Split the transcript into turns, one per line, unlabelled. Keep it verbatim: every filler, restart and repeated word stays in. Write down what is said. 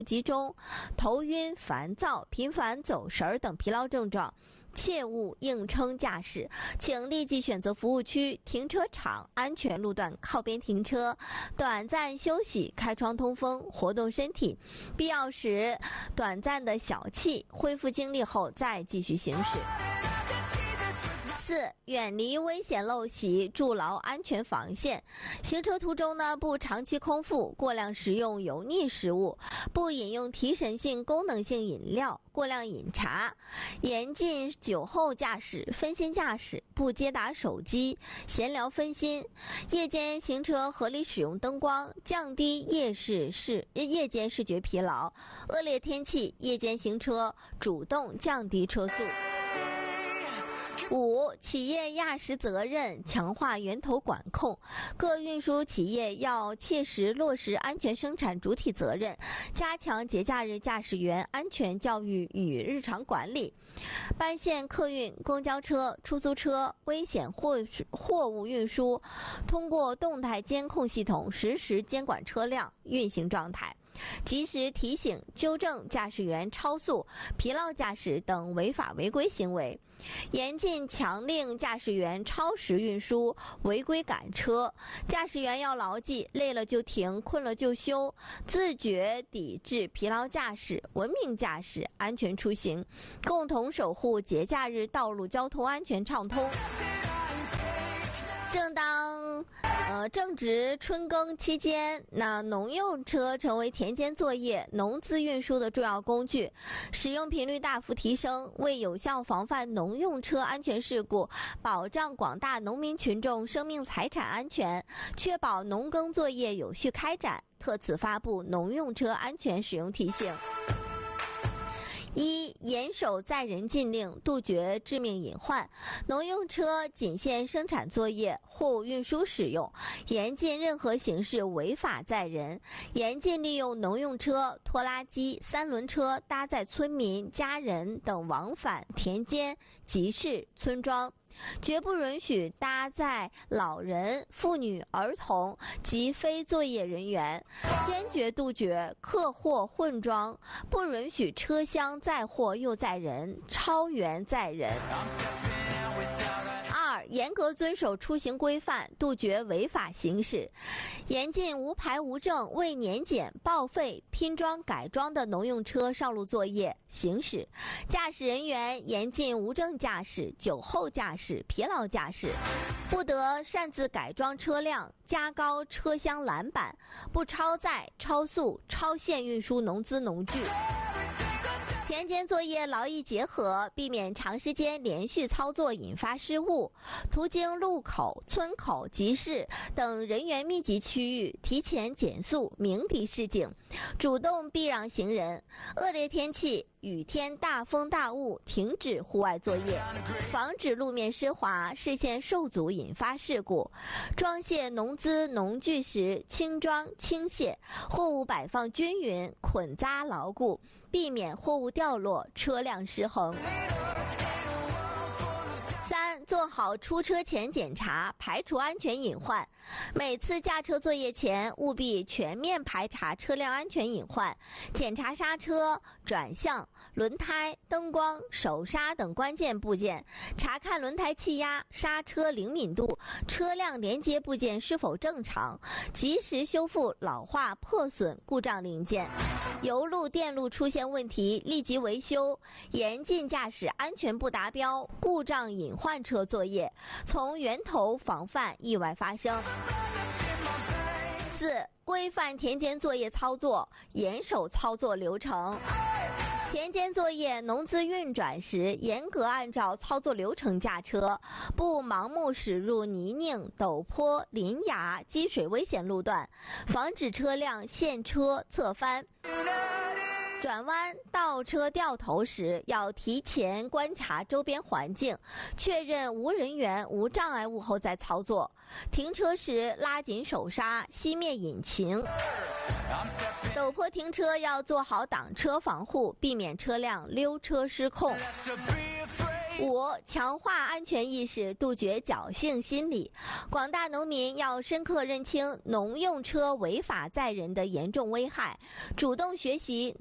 集中、头晕、烦躁、频繁走神儿等疲劳症状，切勿硬撑驾驶，请立即选择服务区、停车场、安全路段靠边停车，短暂休息，开窗通风，活动身体，必要时短暂的小憩，恢复精力后再继续行驶。四、远离危险陋习，筑牢安全防线。行车途中呢，不长期空腹，过量食用油腻食物，不饮用提神性、功能性饮料，过量饮茶，严禁酒后驾驶、分心驾驶，不接打手机、闲聊分心。夜间行车合理使用灯光，降低夜视视夜间视觉疲劳。恶劣天气，夜间行车主动降低车速。五、企业压实责任，强化源头管控。各运输企业要切实落实安全生产主体责任，加强节假日驾驶员安全教育与日常管理。班线客运、公交车、出租车、危险货货物运输，通过动态监控系统实时监管车辆运行状态，及时提醒、纠正驾驶员超速、疲劳驾驶等违法违规行为，严禁强令驾驶员超时运输、违规赶车。驾驶员要牢记累了就停，困了就休，自觉抵制疲劳驾驶，文明驾驶，安全出行，共同守护节假日道路交通安全畅通。正当呃正值春耕期间，那农用车成为田间作业、农资运输的重要工具，使用频率大幅提升，为有效防范农用车安全事故，保障广大农民群众生命财产安全，确保农耕作业有序开展，特此发布农用车安全使用提醒。一、严守载人禁令，杜绝致命隐患。农用车仅限生产作业、货物运输使用，严禁任何形式违法载人，严禁利用农用车、拖拉机、三轮车搭载村民、家人等往返田间、集市、村庄。绝不允许搭载老人、妇女、儿童及非作业人员，坚决杜绝客货混装，不允许车厢载货又载人、超员载人。二、严格遵守出行规范，杜绝违法行驶，严禁无牌无证、未年检、报废、拼装改装的农用车上路作业行驶，驾驶人员严禁无证驾驶、酒后驾驶、疲劳驾驶，不得擅自改装车辆、加高车厢栏板，不超载、超速、超限运输农资农具。田间作业劳逸结合，避免长时间连续操作引发失误。途经路口、村口、集市等人员密集区域，提前减速，鸣笛示警，主动避让行人。恶劣天气，雨天大风大雾，停止户外作业，防止路面湿滑、视线受阻引发事故。装卸农资农具时，轻装轻卸，货物摆放均匀，捆扎牢固，避免货物掉落、车辆失衡。三、做好出车前检查，排除安全隐患。每次驾车作业前，务必全面排查车辆安全隐患，检查刹车、转向、轮胎、灯光、手刹等关键部件，查看轮胎气压、刹车灵敏度、车辆连接部件是否正常，及时修复老化、破损、故障零件。油路、电路出现问题，立即维修，严禁驾驶安全不达标、故障隐患车作业，从源头防范意外发生。四、规范田间作业操作，严守操作流程。田间作业、农资运转时，严格按照操作流程驾车，不盲目驶入泥泞、陡坡、林崖、积水危险路段，防止车辆陷车侧翻。转弯、倒车、掉头时，要提前观察周边环境，确认无人员、无障碍物后再操作。停车时拉紧手刹，熄灭引擎。陡坡停车要做好挡车防护，避免车辆溜车失控。 五、强化安全意识，杜绝侥幸心理。广大农民要深刻认清农用车违法载人的严重危害，主动学习